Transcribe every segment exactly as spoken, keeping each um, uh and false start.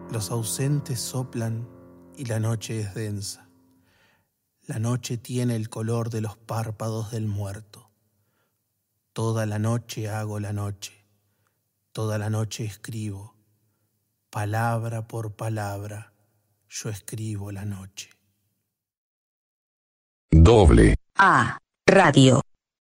Los ausentes soplan y la noche es densa. La noche tiene el color de los párpados del muerto. Toda la noche hago la noche, toda la noche escribo. Palabra por palabra, yo escribo la noche. Doble A Radio.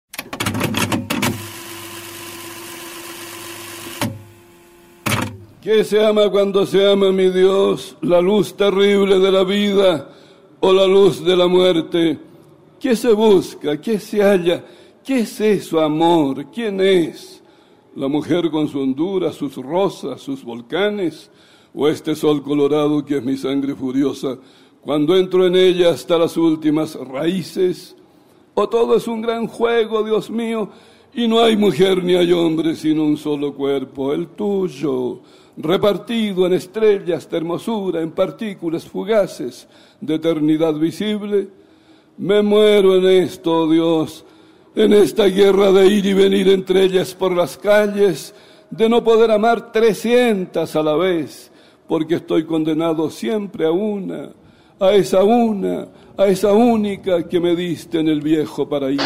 ¿Qué se ama cuando se ama, mi Dios? ¿La luz terrible de la vida o la luz de la muerte? ¿Qué se busca? ¿Qué se halla? ¿Qué es eso, amor? ¿Quién es? ¿La mujer con su hondura, sus rosas, sus volcanes? ¿O este sol colorado que es mi sangre furiosa cuando entro en ella hasta las últimas raíces? ¿O todo es un gran juego, Dios mío, y no hay mujer ni hay hombre sino un solo cuerpo, el tuyo, repartido en estrellas de hermosura, en partículas fugaces de eternidad visible? Me muero en esto, oh Dios, en esta guerra de ir y venir entre ellas por las calles, de no poder amar trescientas a la vez, porque estoy condenado siempre a una, a esa una, a esa única que me diste en el viejo paraíso.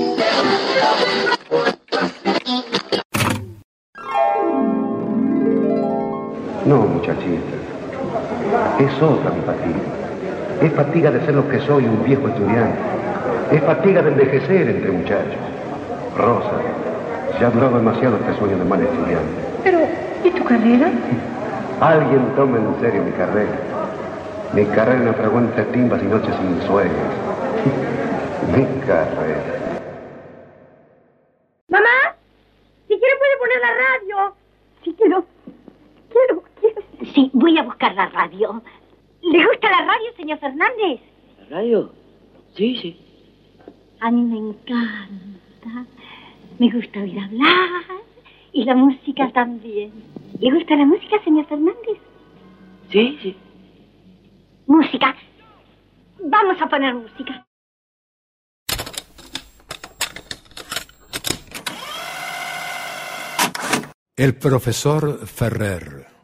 No, muchachita, es otra mi fatiga. Es fatiga de ser lo que soy, un viejo estudiante. Es fatiga de envejecer entre muchachos. Rosa, ya ha durado demasiado este sueño de mal estudiante. Pero, ¿y tu carrera? Alguien toma en serio mi carrera. Mi carrera no tragó entre timbas y noches sin sueños. Mi carrera. Mamá, si quiere puede poner la radio. Si quiero, quiero, quiero. Sí, voy a buscar la radio. ¿Le gusta la radio, señor Fernández? ¿La radio? Sí, sí. A mí me encanta. Me gusta oír hablar y la música también. ¿Le gusta la música, señor Fernández? Sí, sí. Música. Vamos a poner música. El profesor Ferrer.